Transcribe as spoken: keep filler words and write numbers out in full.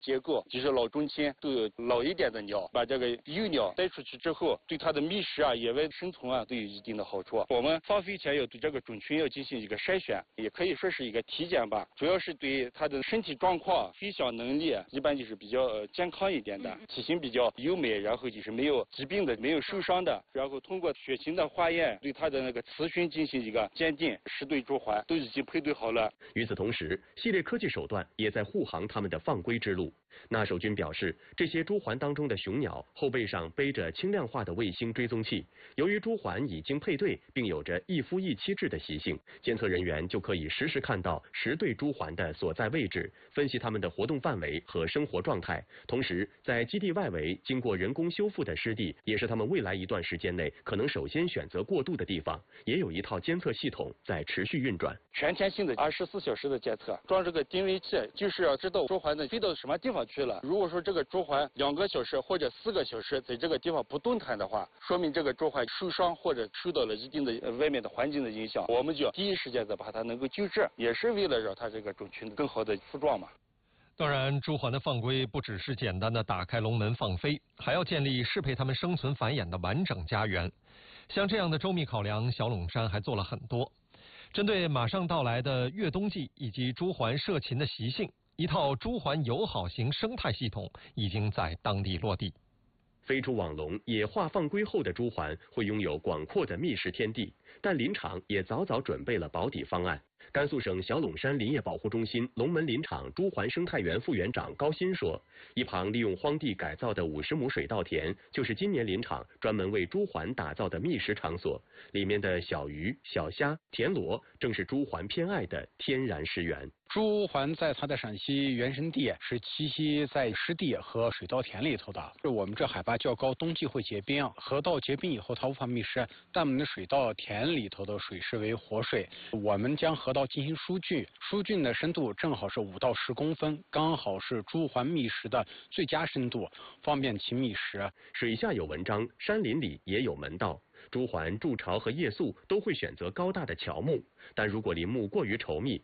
结构，就是老中青都有老一点的鸟，把这个幼鸟带出去之后，对它的觅食啊、野外生存啊都有一定的好处。我们放飞前要对这个种群要进行一个筛选，也可以说是一个体检吧，主要是对它的身体状况、飞翔能力，一般就是比较呃健康一点的，体型比较优美，然后就是没有疾病的、没有受伤的，然后通过血型的化验对它的那个雌雄进行一个鉴定，十对猪环都已经配对好了。 与此同时，系列科技手段也在护航他们的放归之路。那守军表示，这些猪环当中的雄鸟后背上背着轻量化的卫星追踪器，由于猪环已经配对，并有着一夫一妻制的习性，监测人员就可以实时看到十对猪环的所在位置，分析它们的活动范围和生活状态。同时，在基地外围经过人工修复的湿地，也是他们未来一段时间内可能首先选择过渡的地方，也有一套监测系统在持续运转。 全天性的二十四小时的监测，装这个定位器，就是要知道猪环的飞到什么地方去了。如果说这个猪环两个小时或者四个小时在这个地方不动弹的话，说明这个猪环受伤或者受到了一定的呃外面的环境的影响，我们就要第一时间的把它能够救治，也是为了让它这个种群更好的复壮嘛。 当然，猪环的放归不只是简单的打开笼门放飞，还要建立适配它们生存繁衍的完整家园。像这样的周密考量，小陇山还做了很多。针对马上到来的越冬季以及猪环涉禽的习性，一套猪环友好型生态系统已经在当地落地。 飞出网笼、野化放归后的猪环会拥有广阔的觅食天地，但林场也早早准备了保底方案。甘肃省小陇山林业保护中心龙门林场猪环生态园副园长高鑫说，一旁利用荒地改造的五十亩水稻田，就是今年林场专门为猪环打造的觅食场所。里面的小鱼、小虾、田螺，正是猪环偏爱的天然食源。 猪环在它的陕西原生地是栖息在湿地和水稻田里头的。我们这海拔较高，冬季会结冰，河道结冰以后它无法觅食，但我们的水稻田里头的水视为活水。我们将河道进行疏浚，疏浚的深度正好是五到十公分，刚好是猪环觅食的最佳深度，方便其觅食。 水下有文章，山林里也有门道。猪环筑巢和夜宿都会选择高大的乔木，但如果林木过于稠密，